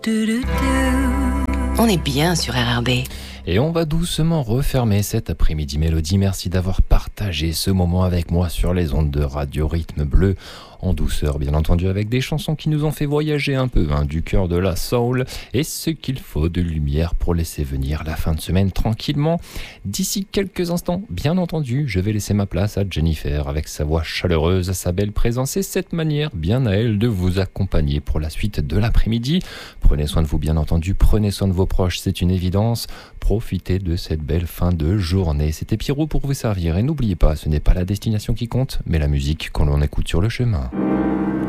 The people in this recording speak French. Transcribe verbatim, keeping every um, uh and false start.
On est bien sur R R B. Et on va doucement refermer cet après-midi Mélodie. Merci d'avoir partagé ce moment avec moi sur les ondes de Radio Rythme Bleu. En douceur, bien entendu, avec des chansons qui nous ont fait voyager un peu, hein, du cœur de la soul, et ce qu'il faut de lumière pour laisser venir la fin de semaine tranquillement. D'ici quelques instants, bien entendu, je vais laisser ma place à Jennifer, avec sa voix chaleureuse, sa belle présence et cette manière bien à elle de vous accompagner pour la suite de l'après-midi. Prenez soin de vous, bien entendu, prenez soin de vos proches, c'est une évidence. Profitez de cette belle fin de journée. C'était Pierrot pour vous servir, et n'oubliez pas, ce n'est pas la destination qui compte, mais la musique qu'on l'on écoute sur le chemin.